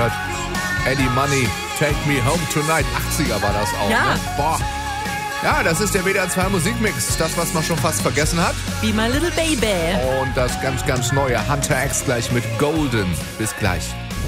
gehört. Eddie Money, Take Me Home Tonight. 80er war das auch, Ja. ne? Boah. Ja, das ist der WDR 2 Musikmix. Das, was man schon fast vergessen hat. Be My Little Baby. Und das ganz, ganz neue Hunter X gleich mit Golden. Bis gleich.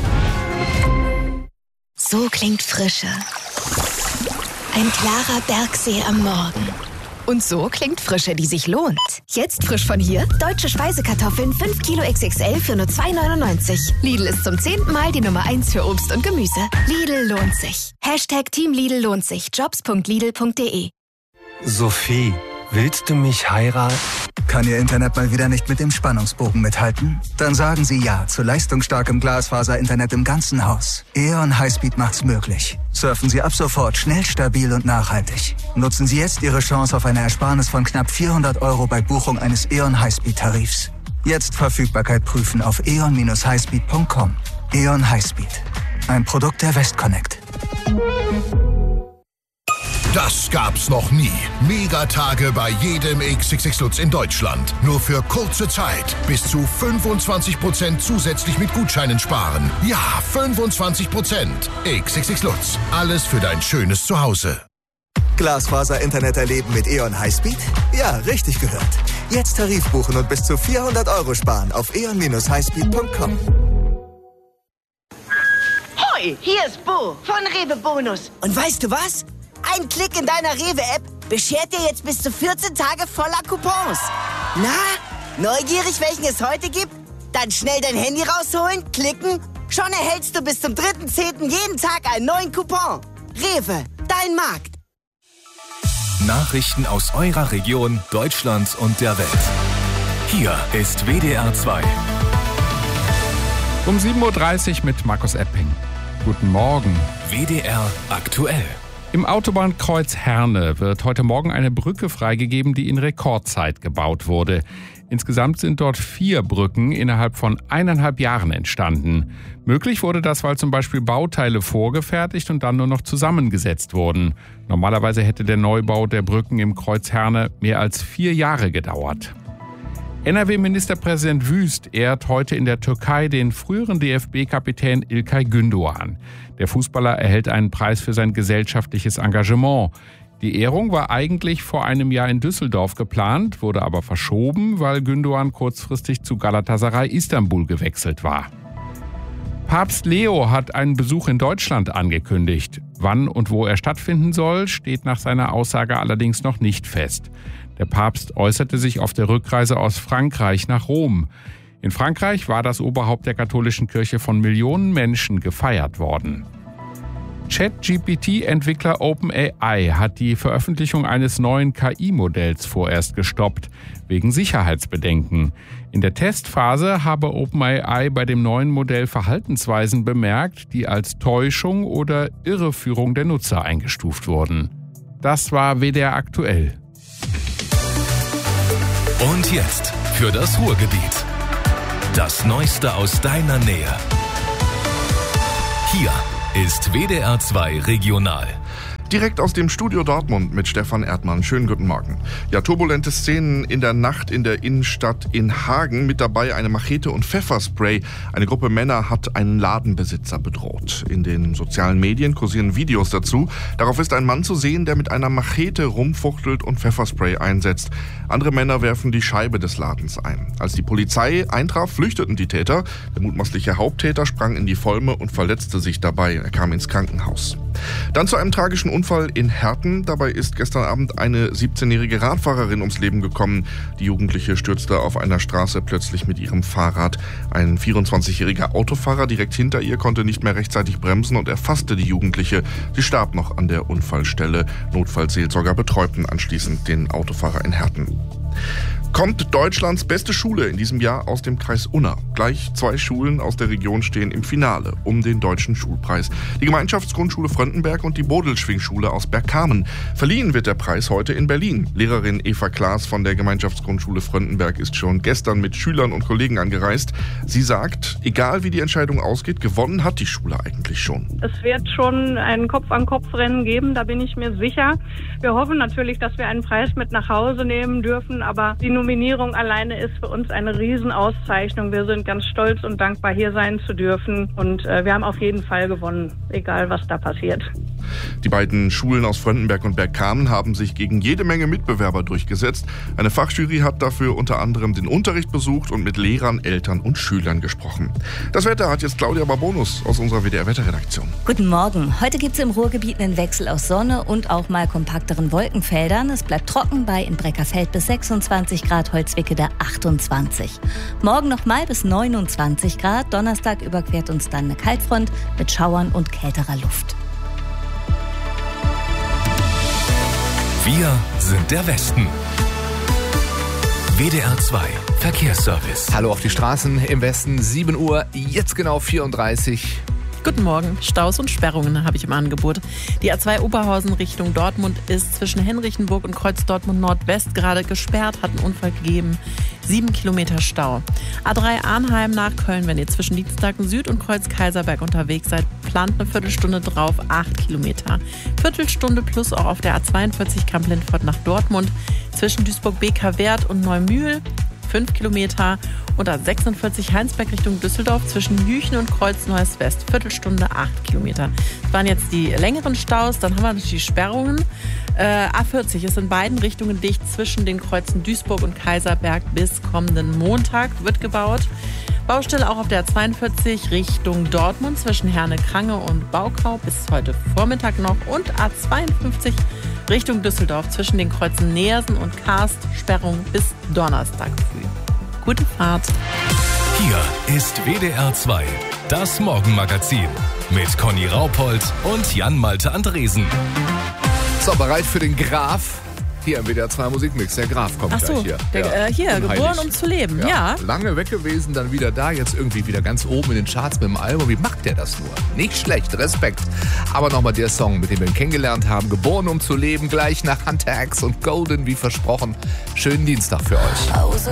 So klingt Frische. Ein klarer Bergsee am Morgen. Und so klingt Frische, die sich lohnt. Jetzt frisch von hier. Deutsche Speisekartoffeln 5 Kilo XXL für nur 2,99. Lidl ist zum 10. Mal die Nummer 1 für Obst und Gemüse. Lidl lohnt sich. Hashtag Team Lidl lohnt sich. Jobs.lidl.de. Sophie, willst du mich heiraten? Kann Ihr Internet mal wieder nicht mit dem Spannungsbogen mithalten? Dann sagen Sie ja zu leistungsstarkem Glasfaser-Internet im ganzen Haus. E.ON Highspeed macht's möglich. Surfen Sie ab sofort schnell, stabil und nachhaltig. Nutzen Sie jetzt Ihre Chance auf eine Ersparnis von knapp 400 € bei Buchung eines E.ON Highspeed-Tarifs. Jetzt Verfügbarkeit prüfen auf eon-highspeed.com. E.ON Highspeed. Ein Produkt der Westconnect. Das gab's noch nie. Megatage bei jedem XXX Lutz in Deutschland. Nur für kurze Zeit. Bis zu 25% zusätzlich mit Gutscheinen sparen. Ja, 25%. XXX Lutz. Alles für dein schönes Zuhause. Glasfaser-Internet erleben mit E.ON Highspeed? Ja, richtig gehört. Jetzt Tarif buchen und bis zu 400 € sparen auf eon-highspeed.com. Hoi, hier ist Bo von Rewe Bonus. Und weißt du was? Ein Klick in deiner Rewe-App beschert dir jetzt bis zu 14 Tage voller Coupons. Na, neugierig, welchen es heute gibt? Dann schnell dein Handy rausholen, klicken. Schon erhältst du bis zum 3.10. jeden Tag einen neuen Coupon. Rewe, dein Markt. Nachrichten aus eurer Region, Deutschland und der Welt. Hier ist WDR 2. Um 7.30 Uhr mit Markus Epping. Guten Morgen. WDR aktuell. Im Autobahnkreuz Herne wird heute Morgen eine Brücke freigegeben, die in Rekordzeit gebaut wurde. Insgesamt sind dort 4 Brücken innerhalb von 1,5 Jahren entstanden. Möglich wurde das, weil zum Beispiel Bauteile vorgefertigt und dann nur noch zusammengesetzt wurden. Normalerweise hätte der Neubau der Brücken im Kreuz Herne mehr als 4 Jahre gedauert. NRW-Ministerpräsident Wüst ehrt heute in der Türkei den früheren DFB-Kapitän İlkay Gündoğan. Der Fußballer erhält einen Preis für sein gesellschaftliches Engagement. Die Ehrung war eigentlich vor einem Jahr in Düsseldorf geplant, wurde aber verschoben, weil Gündoğan kurzfristig zu Galatasaray Istanbul gewechselt war. Papst Leo hat einen Besuch in Deutschland angekündigt. Wann und wo er stattfinden soll, steht nach seiner Aussage allerdings noch nicht fest. Der Papst äußerte sich auf der Rückreise aus Frankreich nach Rom. In Frankreich war das Oberhaupt der katholischen Kirche von Millionen Menschen gefeiert worden. ChatGPT-Entwickler OpenAI hat die Veröffentlichung eines neuen KI-Modells vorerst gestoppt, wegen Sicherheitsbedenken. In der Testphase habe OpenAI bei dem neuen Modell Verhaltensweisen bemerkt, die als Täuschung oder Irreführung der Nutzer eingestuft wurden. Das war WDR aktuell. Und jetzt für das Ruhrgebiet. Das Neueste aus deiner Nähe. Hier ist WDR 2 Regional. Direkt aus dem Studio Dortmund mit Stefan Erdmann. Schönen guten Morgen. Ja, turbulente Szenen in der Nacht in der Innenstadt in Hagen. Mit dabei eine Machete und Pfefferspray. Eine Gruppe Männer hat einen Ladenbesitzer bedroht. In den sozialen Medien kursieren Videos dazu. Darauf ist ein Mann zu sehen, der mit einer Machete rumfuchtelt und Pfefferspray einsetzt. Andere Männer werfen die Scheibe des Ladens ein. Als die Polizei eintraf, flüchteten die Täter. Der mutmaßliche Haupttäter sprang in die Volme und verletzte sich dabei. Er kam ins Krankenhaus. Dann zu einem tragischen Unfall in Herten. Dabei ist gestern Abend eine 17-jährige Radfahrerin ums Leben gekommen. Die Jugendliche stürzte auf einer Straße plötzlich mit ihrem Fahrrad. Ein 24-jähriger Autofahrer direkt hinter ihr konnte nicht mehr rechtzeitig bremsen und erfasste die Jugendliche. Sie starb noch an der Unfallstelle. Notfallseelsorger betreuten anschließend den Autofahrer in Herten. Kommt Deutschlands beste Schule in diesem Jahr aus dem Kreis Unna. Gleich 2 Schulen aus der Region stehen im Finale um den Deutschen Schulpreis. Die Gemeinschaftsgrundschule Fröndenberg und die Bodelschwingschule aus Bergkamen. Verliehen wird der Preis heute in Berlin. Lehrerin Eva Klaas von der Gemeinschaftsgrundschule Fröndenberg ist schon gestern mit Schülern und Kollegen angereist. Sie sagt, egal wie die Entscheidung ausgeht, gewonnen hat die Schule eigentlich schon. Es wird schon ein Kopf-an-Kopf-Rennen geben, da bin ich mir sicher. Wir hoffen natürlich, dass wir einen Preis mit nach Hause nehmen dürfen, aber die Nominierung alleine ist für uns eine Riesenauszeichnung. Wir sind ganz stolz und dankbar, hier sein zu dürfen. Und wir haben auf jeden Fall gewonnen, egal was da passiert. Die beiden Schulen aus Fröndenberg und Bergkamen haben sich gegen jede Menge Mitbewerber durchgesetzt. Eine Fachjury hat dafür unter anderem den Unterricht besucht und mit Lehrern, Eltern und Schülern gesprochen. Das Wetter hat jetzt Claudia Barbonus aus unserer WDR-Wetterredaktion. Guten Morgen. Heute gibt es im Ruhrgebiet einen Wechsel aus Sonne und auch mal kompakteren Wolkenfeldern. Es bleibt trocken bei in Breckerfeld bis 26 Grad, Holzwickede 28. Morgen nochmal bis 29 Grad. Donnerstag überquert uns dann eine Kaltfront mit Schauern und kälterer Luft. Wir sind der Westen. WDR 2 Verkehrsservice. Hallo auf die Straßen im Westen, 7 Uhr, jetzt genau 34. Guten Morgen. Staus und Sperrungen habe ich im Angebot. Die A2 Oberhausen Richtung Dortmund ist zwischen Henrichenburg und Kreuz Dortmund Nordwest gerade gesperrt, hat einen Unfall gegeben. 7 Kilometer Stau. A3 Arnheim nach Köln, wenn ihr zwischen Dienstlaken Süd und Kreuz Kaiserberg unterwegs seid, plant eine Viertelstunde drauf, 8 Kilometer. Viertelstunde plus auch auf der A42 Kamp-Lindfort nach Dortmund, zwischen Duisburg-Beker-Wert und Neumühl, 5 Kilometer. Und A46 Heinsberg Richtung Düsseldorf zwischen Jüchen und Kreuz Neues West, Viertelstunde 8 Kilometer. Das waren jetzt die längeren Staus, dann haben wir natürlich die Sperrungen. A40 ist in beiden Richtungen dicht zwischen den Kreuzen Duisburg und Kaiserberg bis kommenden Montag, wird gebaut. Baustelle auch auf der A42 Richtung Dortmund zwischen Herne-Krange und Baukau bis heute Vormittag noch und A52 Richtung Düsseldorf zwischen den Kreuzen Neersen und Karst, Sperrung bis Donnerstag früh. Gute Fahrt. Hier ist WDR 2, das Morgenmagazin mit Conny Raupold und Jan-Malte Andresen. So, bereit für den Graf? Hier im WDR 2 Musikmix. Der Graf kommt gleich hier. Hier, geboren um zu leben, ja. Lange weg gewesen, dann wieder da, jetzt irgendwie wieder ganz oben in den Charts mit dem Album. Wie macht der das nur? Nicht schlecht, Respekt. Aber nochmal der Song, mit dem wir ihn kennengelernt haben. Geboren um zu leben, gleich nach Hunter X und Golden, wie versprochen. Schönen Dienstag für euch.